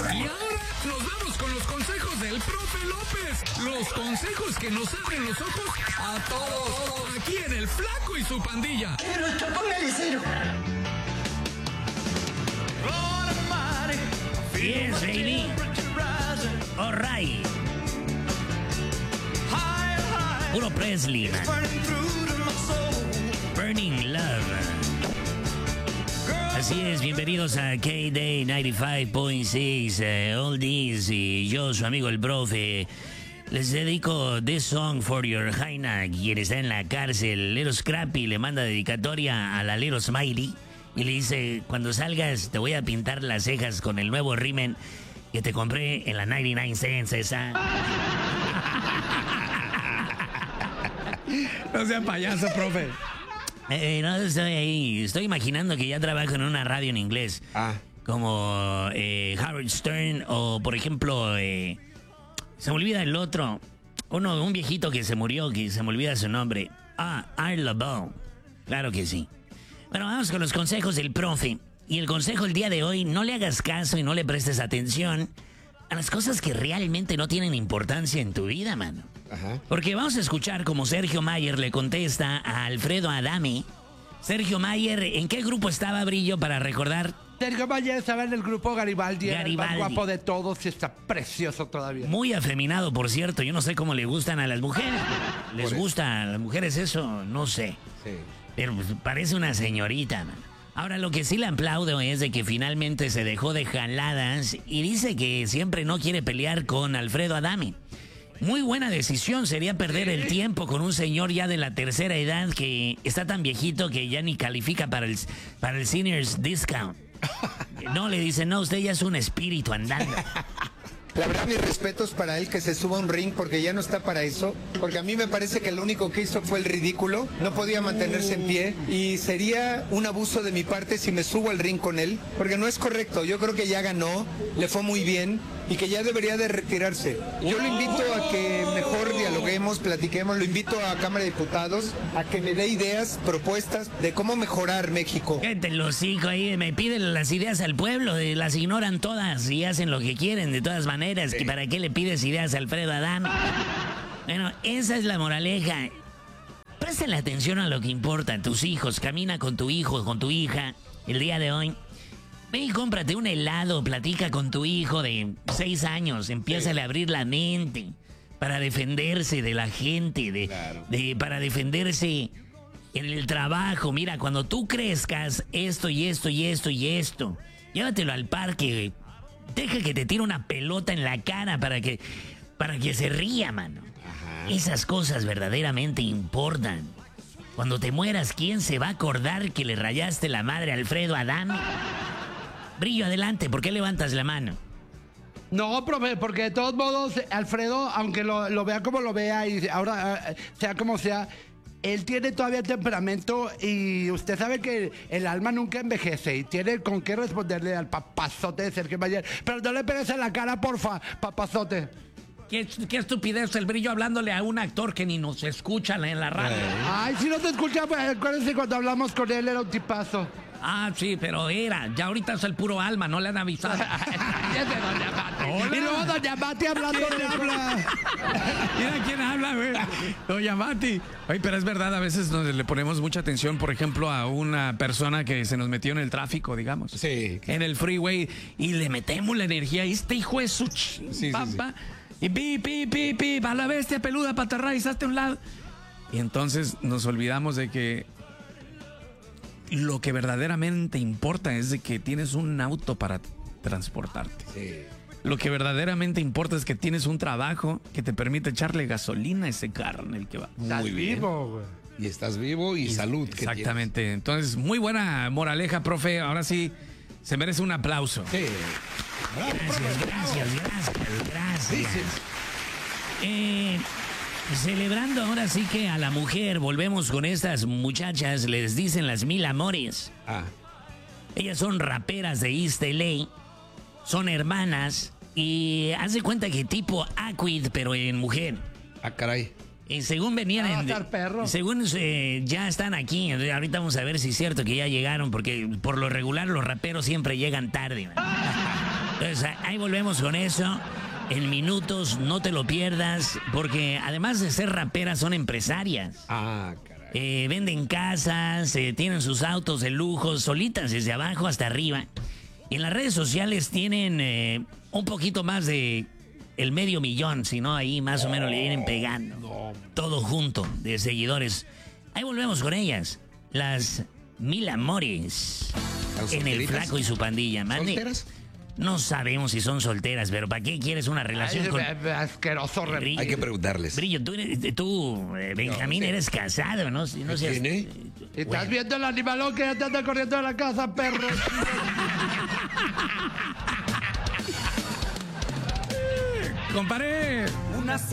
Y ahora nos vamos con los consejos del profe López. Los consejos que nos abren los ojos a todos. Aquí en El Flaco y su pandilla. Pero póngale cero. Yes, baby. All right. Puro Presley, man. Burning Love. Así es, bienvenidos a K-Day 95.6 Oldies, y yo, su amigo el profe, les dedico This Song for Your Jaina, quien está en la cárcel. Little Scrappy le manda dedicatoria a la Little Smiley y le dice: cuando salgas te voy a pintar las cejas con el nuevo rímel que te compré en la 99 cents esa. No sea payaso, profe. No, estoy ahí. Estoy imaginando que ya trabajo en una radio en inglés. Como Howard Stern o, por ejemplo, se me olvida el otro. Un viejito que se murió, que se me olvida su nombre. Art LeBeau. Claro que sí. Bueno, vamos con los consejos del profe. Y el consejo el día de hoy: no le hagas caso y no le prestes atención a las cosas que realmente no tienen importancia en tu vida, mano. Ajá. Porque vamos a escuchar como Sergio Mayer le contesta a Alfredo Adame. Sergio Mayer, ¿en qué grupo estaba, Brillo, para recordar? Sergio Mayer estaba en el grupo Garibaldi. Era el más Garibaldi. guapo de todos y está precioso todavía. Muy afeminado, por cierto. Yo no sé cómo le gustan a las mujeres. ¿Les gusta a las mujeres eso? No sé. Sí. Pero pues, parece una señorita, man. Ahora, lo que sí le aplaudo es de que finalmente se dejó de jaladas y dice que siempre no quiere pelear con Alfredo Adame. Muy buena decisión sería perder el tiempo con un señor ya de la tercera edad que está tan viejito que ya ni califica para el seniors discount. No, le dice: no, usted ya es un espíritu andando. La verdad, mis respetos para él, que se suba a un ring, porque ya no está para eso. Porque a mí me parece que lo único que hizo fue el ridículo. No podía mantenerse en pie. Y sería un abuso de mi parte si me subo al ring con él. Porque no es correcto. Yo creo que ya ganó, le fue muy bien y que ya debería de retirarse. Yo lo invito a que mejor dialoguemos, platiquemos. Lo invito a Cámara de Diputados a que me dé ideas, propuestas de cómo mejorar México. Cállate el hocico ahí, me piden las ideas al pueblo, las ignoran todas y hacen lo que quieren de todas maneras. ¿Y para qué le pides ideas a Alfredo Adame? Bueno, esa es la moraleja. Préstale atención a lo que importa. Tus hijos, camina con tu hijo, con tu hija el día de hoy. Ve y cómprate un helado, platica con tu hijo de 6 años, empiézale a abrir la mente para defenderse de la gente, para defenderse en el trabajo. Mira, cuando tú crezcas, esto y esto y esto y esto, llévatelo al parque, deja que te tire una pelota en la cara para que se ría, mano. Ajá. Esas cosas verdaderamente importan. Cuando te mueras, ¿quién se va a acordar que le rayaste la madre a Alfredo Adame? Brillo, adelante, ¿por qué levantas la mano? No, profe, porque de todos modos, Alfredo, aunque lo vea como lo vea y ahora sea como sea, él tiene todavía temperamento y usted sabe que el alma nunca envejece y tiene con qué responderle al papazote de Sergio Mayer. Pero no le pegues en la cara, porfa, papazote. ¿Qué estupidez el Brillo hablándole a un actor que ni nos escucha en la radio? Ay, si no te escucha, pues acuérdense cuando hablamos con él, era un tipazo. Sí, pero ya ahorita es el puro alma, no le han avisado. Y luego doña Mati hablando le habla. Mira quién habla, güey. Doña Mati. Oye, pero es verdad, a veces le ponemos mucha atención, por ejemplo, a una persona que se nos metió en el tráfico, digamos. Sí. En el freeway, y le metemos la energía. Y este hijo de su papá. Y pi, a la bestia peluda, patarrayz, hazte a un lado. Y entonces nos olvidamos de que lo que verdaderamente importa es de que tienes un auto para transportarte. Sí. Lo que verdaderamente importa es que tienes un trabajo que te permite echarle gasolina a ese carro en el que va. Estás vivo, güey. Y estás vivo y salud. Exactamente. Entonces, muy buena moraleja, profe. Ahora sí, se merece un aplauso. Sí. Gracias. Celebrando ahora sí que a la mujer, volvemos con estas muchachas, les dicen las mil amores. Ellas son raperas de East LA, son hermanas y haz de cuenta que tipo Aquid, pero en mujer. Caray. Y según venían según ya están aquí, entonces ahorita vamos a ver si es cierto que ya llegaron, porque por lo regular los raperos siempre llegan tarde. Entonces, ahí volvemos con eso. En minutos, no te lo pierdas, porque además de ser raperas, son empresarias. Ah, caray. Venden casas, tienen sus autos de lujo, solitas desde abajo hasta arriba. Y en las redes sociales tienen un poquito más de el 500,000, si no ahí más o menos le vienen pegando. Todo junto de seguidores. Ahí volvemos con ellas. Las Mil Amores. En el Flaco y su pandilla. Mande. ¿Solteras? No sabemos si son solteras, pero ¿para qué quieres una relación con... Asqueroso. Brillo? Hay que preguntarles. Brillo, tú Benjamín, No, sí. eres casado, ¿no? Si no seas- ¿Tiene? ¿Estás viendo el animalón que ya te anda corriendo de la casa, perro? Comparé. Una